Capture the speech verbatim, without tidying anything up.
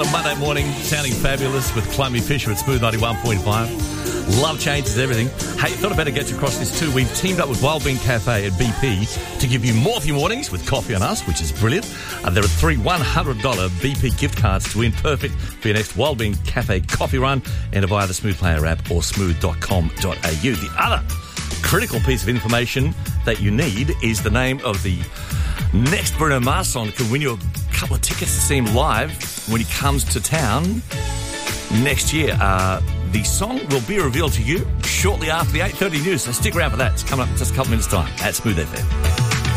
a Monday morning, sounding fabulous with Chloe Fisher at Smooth ninety-one point five. Love changes everything. Hey, thought I'd better get you across this too. We've teamed up with Wild Bean Cafe at B P to give you more of your mornings with coffee on us, which is brilliant. Uh, there are three one hundred dollars B P gift cards to win, perfect for your next Wild Bean Cafe coffee run. Enter via the Smooth Player app or smooth dot com dot a u. The other critical piece of information that you need is the name of the next Bruno Mars song that can win you a couple of tickets to see him live when he comes to town next year. Uh, the song will be revealed to you shortly after the eight thirty news, so stick around for that. It's coming up in just a couple of minutes' time at Smooth F M.